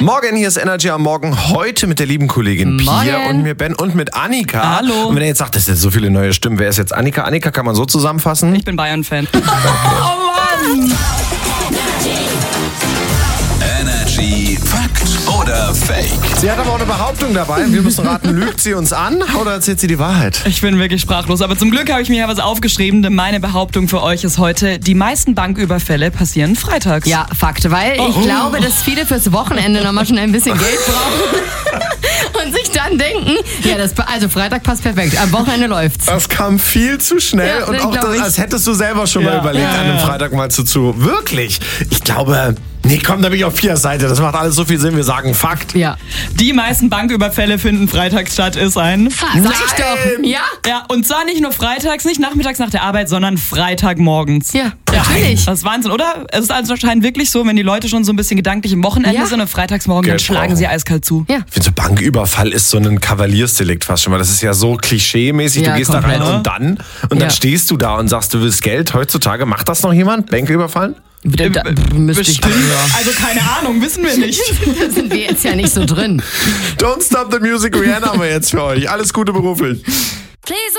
Morgen, hier ist Energy am Morgen. Heute mit der lieben Kollegin Pia und mir Ben und mit Annika. Hallo. Und wenn ihr jetzt sagt, das sind so viele neue Stimmen, wer ist jetzt Annika? Annika kann man so zusammenfassen. Ich bin Bayern-Fan. Oh Mann! Energy Fakt oder Fake? Sie hat aber auch eine Behauptung dabei. Wir müssen raten, lügt sie uns an oder erzählt sie die Wahrheit? Ich bin wirklich sprachlos. Aber zum Glück habe ich mir ja was aufgeschrieben, denn meine Behauptung für euch ist heute, die meisten Banküberfälle passieren freitags. Ja, Fakt, weil ich glaube, dass viele fürs Wochenende nochmal schnell ein bisschen Geld brauchen und sich dann denken, ja, also Freitag passt perfekt, am Wochenende läuft's. Das kam viel zu schnell Ja, und auch das, als hättest du selber schon mal überlegt, an einem Freitag mal zu. Wirklich? Ich glaube, nee, komm, da bin ich auf Pias Seite. Das macht alles so viel Sinn. Wir sagen Fakt. Ja. Die meisten Banküberfälle finden freitags statt, ist ein Fakt. Sag ich doch. Ja? Ja, und zwar nicht nur freitags, nicht nachmittags nach der Arbeit, sondern Freitagmorgens. Ja, natürlich. Das ist Wahnsinn, oder? Es ist also anscheinend wirklich so, wenn die Leute schon so ein bisschen gedanklich im Wochenende sind und freitagsmorgen, dann Geld schlagen brauchen. sie eiskalt zu. Ja. Ich finde, so Banküberfall ist so ein Kavaliersdelikt fast schon mal. Das ist ja so klischee-mäßig. Ja, Du gehst da rein komplett. und dann Ja. stehst du da und sagst, du willst Geld. Heutzutage macht das noch jemand? Bank überfallen? Da müsste ich Bestimmt. Also keine Ahnung, wissen wir nicht. Da sind wir jetzt ja nicht so drin. Don't Stop the Music, Rihanna haben wir jetzt für euch. Alles Gute beruflich. Please